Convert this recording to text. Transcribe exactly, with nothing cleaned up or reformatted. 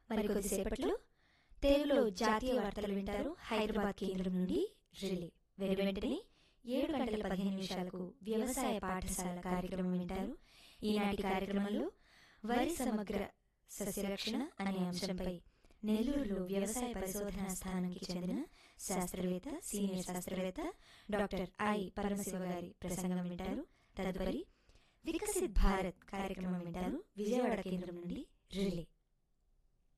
మరికొద్దిసేపట్లో తెలుగులో జాతీయ వార్తలు వింటారు హైదరాబాద్ కేంద్రం నుండి రిలే. వెను వెంటనే ఏడు గంటల పదిహేను నిమిషాలకు వ్యవసాయ పాఠశాల కార్యక్రమం వింటారు. ఈనాటి కార్యక్రమంలో వరి సమగ్ర సస్యరక్షణ అనే అంశంపై నెల్లూరులో వ్యవసాయ పరిశోధనా స్థానానికి చెందిన శాస్త్రవేత్త సీనియర్ శాస్త్రవేత్త డాక్టర్ ఐ పరమశివ గారి ప్రసంగం వింటారు. తదుపరి వికసిత్ భారత్ కార్యక్రమం వింటారు విజయవాడ కేంద్రం నుండి రిలే.